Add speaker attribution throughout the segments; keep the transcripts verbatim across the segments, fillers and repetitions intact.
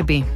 Speaker 1: Espi.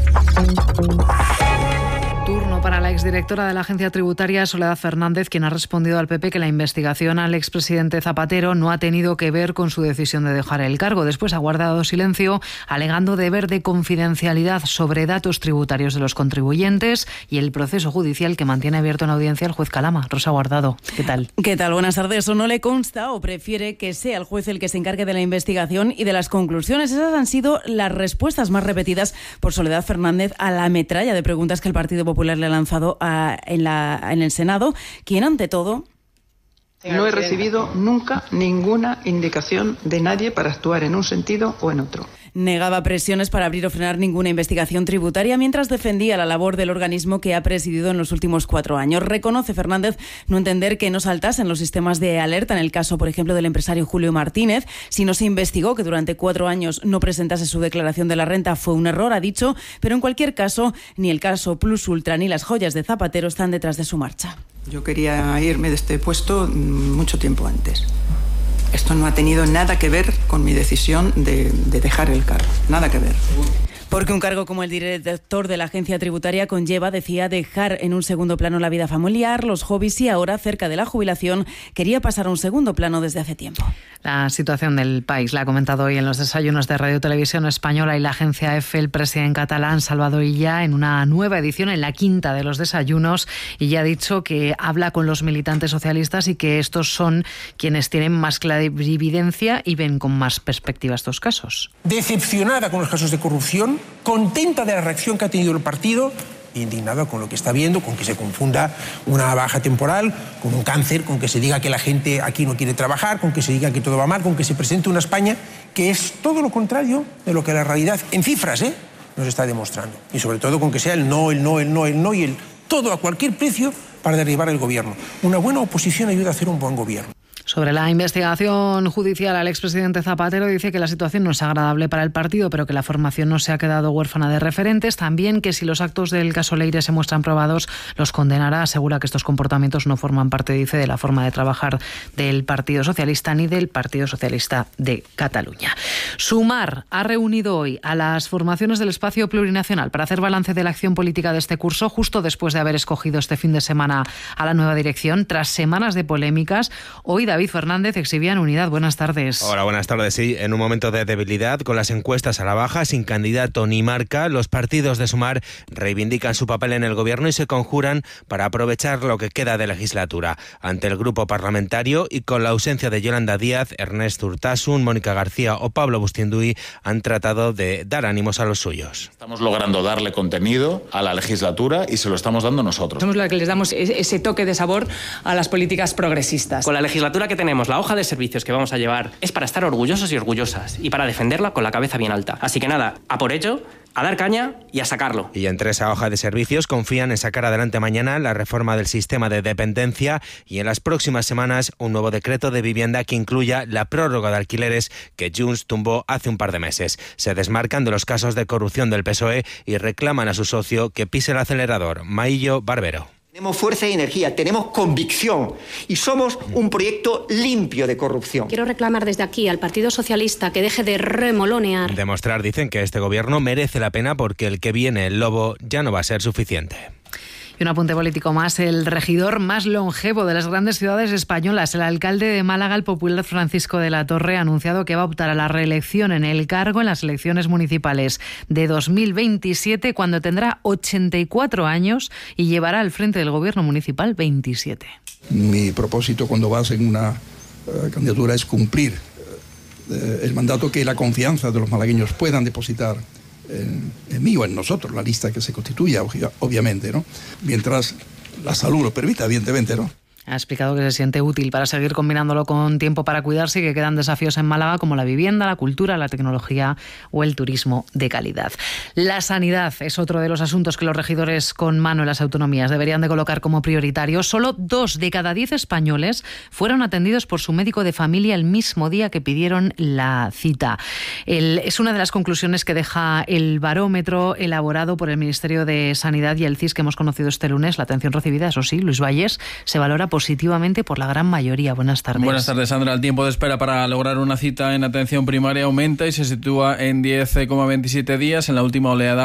Speaker 1: Turno para la exdirectora de la agencia tributaria, Soledad Fernández, quien ha respondido al P P que la investigación al expresidente Zapatero no ha tenido que ver con su decisión de dejar el cargo. Después ha guardado silencio, alegando deber de confidencialidad sobre datos tributarios de los contribuyentes y el proceso judicial que mantiene abierto en audiencia el juez Calama. Rosa Guardado, ¿qué tal?
Speaker 2: ¿Qué tal? Buenas tardes. ¿O no le consta o prefiere que sea el juez el que se encargue de la investigación y de las conclusiones? Esas han sido las respuestas más repetidas por Soledad Fernández a la metralla de preguntas que el Partido Popular le ha lanzado a, en, la, en el Senado, quien ante todo...
Speaker 3: No he recibido nunca ninguna indicación de nadie para actuar en un sentido o en otro.
Speaker 2: Negaba presiones para abrir o frenar ninguna investigación tributaria mientras defendía la labor del organismo que ha presidido en los últimos cuatro años. Reconoce Fernández no entender que no saltasen los sistemas de alerta en el caso, por ejemplo, del empresario Julio Martínez. Si no se investigó que durante cuatro años no presentase su declaración de la renta fue un error, ha dicho, pero en cualquier caso, ni el caso Plus Ultra ni las joyas de Zapatero están detrás de su marcha.
Speaker 3: Yo quería irme de este puesto mucho tiempo antes. Esto no ha tenido nada que ver con mi decisión de, de dejar el cargo. Nada que ver.
Speaker 2: Porque un cargo como el director de la agencia tributaria conlleva, decía, dejar en un segundo plano la vida familiar, los hobbies y ahora, cerca de la jubilación, quería pasar a un segundo plano desde hace tiempo.
Speaker 1: La situación del país la ha comentado hoy en los desayunos de Radio Televisión Española y la agencia EFE el presidente catalán Salvador Illa en una nueva edición, en la quinta de los desayunos, y ya ha dicho que habla con los militantes socialistas y que estos son quienes tienen más clarividencia y ven con más perspectiva estos casos.
Speaker 4: Decepcionada con los casos de corrupción, contenta de la reacción que ha tenido el partido, indignada con lo que está viendo, con que se confunda una baja temporal con un cáncer, con que se diga que la gente aquí no quiere trabajar, con que se diga que todo va mal, con que se presente una España que es todo lo contrario de lo que la realidad, en cifras, ¿eh?, nos está demostrando. Y sobre todo con que sea el no, el no, el no, el no y el todo a cualquier precio para derribar el gobierno. Una buena oposición ayuda a hacer un buen gobierno.
Speaker 1: Sobre la investigación judicial al expresidente Zapatero, dice que la situación no es agradable para el partido, pero que la formación no se ha quedado huérfana de referentes. También que si los actos del caso Leire se muestran probados, los condenará. Asegura que estos comportamientos no forman parte, dice, de la forma de trabajar del Partido Socialista ni del Partido Socialista de Cataluña. Sumar ha reunido hoy a las formaciones del espacio plurinacional para hacer balance de la acción política de este curso, justo después de haber escogido este fin de semana a la nueva dirección. Tras semanas de polémicas, hoy David Fernández exhibía en unidad. Buenas tardes.
Speaker 5: Hola, buenas tardes. Sí, en un momento de debilidad, con las encuestas a la baja, sin candidato ni marca, los partidos de Sumar reivindican su papel en el gobierno y se conjuran para aprovechar lo que queda de legislatura. Ante el grupo parlamentario y con la ausencia de Yolanda Díaz, Ernest Urtasun, Mónica García o Pablo Bustinduy han tratado de dar ánimos a los suyos.
Speaker 6: Estamos logrando darle contenido a la legislatura y se lo estamos dando nosotros.
Speaker 7: Somos los que les damos ese toque de sabor a las políticas progresistas.
Speaker 8: Con la legislatura que tenemos, la hoja de servicios que vamos a llevar es para estar orgullosos y orgullosas y para defenderla con la cabeza bien alta. Así que nada, a por ello, a dar caña y a sacarlo.
Speaker 5: Y entre esa hoja de servicios confían en sacar adelante mañana la reforma del sistema de dependencia y en las próximas semanas un nuevo decreto de vivienda que incluya la prórroga de alquileres que Junts tumbó hace un par de meses. Se desmarcan de los casos de corrupción del P S O E y reclaman a su socio que pise el acelerador. Maillo Barbero.
Speaker 9: Tenemos fuerza y energía, tenemos convicción y somos un proyecto limpio de corrupción.
Speaker 10: Quiero reclamar desde aquí al Partido Socialista que deje de remolonear.
Speaker 5: Demostrar, dicen, que este gobierno merece la pena porque el que viene, el lobo, ya no va a ser suficiente.
Speaker 1: Y un apunte político más, el regidor más longevo de las grandes ciudades españolas, el alcalde de Málaga, el popular Francisco de la Torre, ha anunciado que va a optar a la reelección en el cargo en las elecciones municipales de dos mil veintisiete, cuando tendrá ochenta y cuatro años y llevará al frente del gobierno municipal veintisiete.
Speaker 11: Mi propósito cuando vas en una uh, candidatura es cumplir uh, el mandato, que la confianza de los malagueños puedan depositar En, en mí o en nosotros, la lista que se constituya, obviamente, ¿no? Mientras la salud lo permita, evidentemente, ¿no?
Speaker 1: Ha explicado que se siente útil para seguir combinándolo con tiempo para cuidarse y que quedan desafíos en Málaga como la vivienda, la cultura, la tecnología o el turismo de calidad. La sanidad es otro de los asuntos que los regidores con mano en las autonomías deberían de colocar como prioritario. Solo dos de cada diez españoles fueron atendidos por su médico de familia el mismo día que pidieron la cita. El, es una de las conclusiones que deja el barómetro elaborado por el Ministerio de Sanidad y el C I S que hemos conocido este lunes. La atención recibida, eso sí, Luis Valles, se valora positivamente por la gran mayoría. Buenas tardes.
Speaker 12: Buenas tardes, Sandra. El tiempo de espera para lograr una cita en atención primaria aumenta y se sitúa en diez coma veintisiete días. En la última oleada